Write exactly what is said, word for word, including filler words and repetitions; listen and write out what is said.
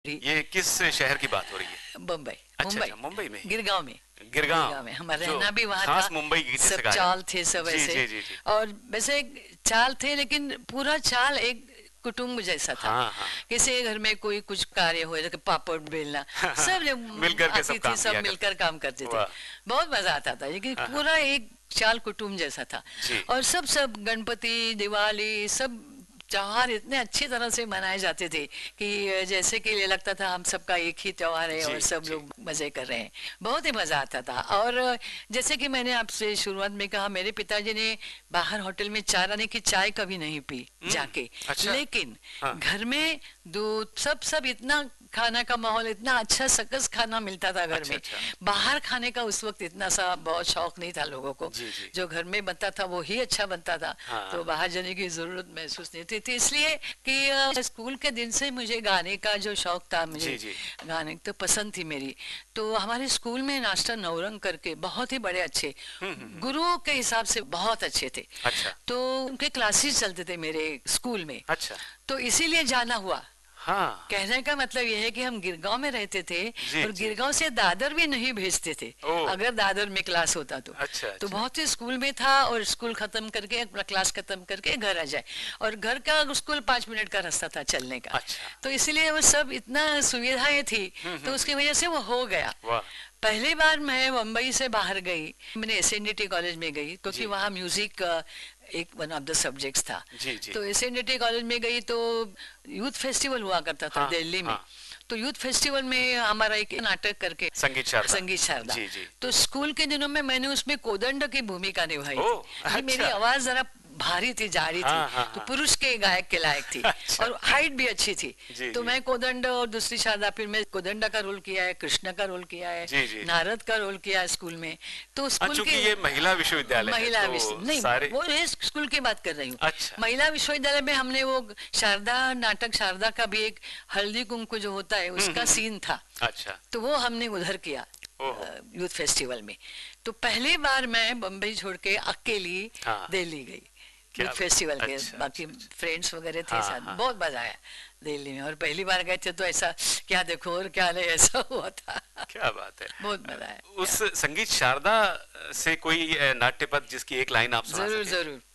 ये किस शहर की बात हो रही है? बम्बई। अच्छा मुंबई अच्छा, मुंबई में ही। गिरगांव में। गिरगांव गिरगांव में हमारा जो रहना भी वहाँ खास था। मुंबई की सब जैसे कहा चाल जाता थे सब है। जी ऐसे। जी जी जी। और वैसे चाल थे, लेकिन पूरा चाल एक कुटुंब जैसा था। हाँ हाँ। किसी के घर में कोई कुछ कार्य हो, जैसे पापड़ बेलना, सब जब मिलकर के सब आती थी काम सब किया मिलकर करते काम करते थे। थे। वाह। बहुत मजा आता था, लेकिन हाँ हाँ। पूरा एक चाल कुटुंब जैसा था। जी। और सब सब गणपति दिवाली सब त्योहार इतने अच्छी तरह से मनाए जाते थे कि जैसे कि ये लगता था हम सबका एक ही त्योहार है जी और सब जी। लोग मजे कर रहे हैं। बहुत ही मजा आता था। और जैसे कि मैंने आपसे शुरुआत में कहा, मेरे पिताजी ने बाहर होटल में चाय आने की चाय कभी नहीं पी हम्म। जाके। अच्छा। लेकिन हाँ। घर में दूध सब सब इतना खाना का माहौल, इतना अच्छा सकस खाना मिलता था घर अच्छा में। अच्छा। बाहर खाने का उस वक्त इतना सा बहुत शौक नहीं था लोगों को। जी जी। जो घर में बनता था वो ही अच्छा बनता था। हाँ। तो बाहर जाने की जरूरत महसूस नहीं थी, थी इसलिए कि अ, स्कूल के दिन से मुझे गाने का जो शौक था, मुझे जी जी। गाने तो पसंद थी मेरी। तो हमारे स्कूल में मास्टर नवरंग करके बहुत ही बड़े अच्छे हम्म हम्म हम्म। गुरुओं के हिसाब से बहुत अच्छे थे। अच्छा तो उनके क्लासेस चलते थे मेरे स्कूल में। अच्छा। तो इसीलिए जाना हुआ। हाँ। कहने का मतलब यह है कि हम गिरगांव में रहते थे जी और जी। गिरगांव से दादर भी नहीं भेजते थे। ओ। अगर दादर में क्लास होता तो अच्छा तो अच्छा। बहुत ही स्कूल में था, और स्कूल खत्म करके अपना क्लास खत्म करके घर आ जाए, और घर का स्कूल पाँच मिनट का रास्ता था चलने का। अच्छा। तो इसीलिए वो सब इतना सुविधाएं थी, हम्म तो हम्म उसकी हम्म। वजह से वो हो गया। वाह। पहली बार मैं मुंबई से बाहर गई, मैंने S N D T college में गई, क्योंकि जी वहाँ म्यूजिक एक वन ऑफ द सब्जेक्ट्स था। जी जी। तो S N D T college में गई तो यूथ फेस्टिवल हुआ करता था हाँ दिल्ली में। हाँ। तो यूथ फेस्टिवल में हमारा एक नाटक करके, संगीत शारदा। संगीत शारदा। जी जी। तो स्कूल के दिनों में मैंने उसमें कोदंड की भूमिका निभाई ओ थी, क्योंकि मेरी अच्छा। आवाज जरा भारी थी, जारी थी, हाँ हाँ तो हाँ। पुरुष के गायक के लायक थी। अच्छा। और हाइट भी अच्छी थी। जी तो जी। मैं कोदंड और दूसरी शारदा, फिर मैं कोदंडा का रोल किया है, कृष्ण का रोल किया है, जी जी। नारद का रोल किया है स्कूल में। तो हाँ, स्कूल चूंकि के ये महिला विश्वविद्यालय है महिला तो विश्व नहीं, सारे। वो है स्कूल की बात कर रही हूँ। अच्छा। महिला विश्वविद्यालय में हमने वो शारदा नाटक, शारदा का भी एक हल्दी कुंकू जो होता है हम्म उसका हम्म हम्म। सीन था। अच्छा। तो वो हमने उधर किया ओहो। यूथ फेस्टिवल में। तो पहली बार मैं बम्बई छोड़ के अकेली हाँ। दिल्ली गई यूथ क्या फेस्टिवल बात। के। अच्छा बाकी अच्छा अच्छा। फ्रेंड्स वगैरह थे हाँ साथ, हाँ। बहुत मजा आया दिल्ली में। और पहली बार गए थे तो ऐसा क्या देखो और क्या नहीं, ऐसा हुआ था। क्या बात है। बहुत मजा आया। उस संगीत शारदा से कोई अ, नाट्य पद जिसकी एक लाइन आप सुना जरूर सके? जरूर।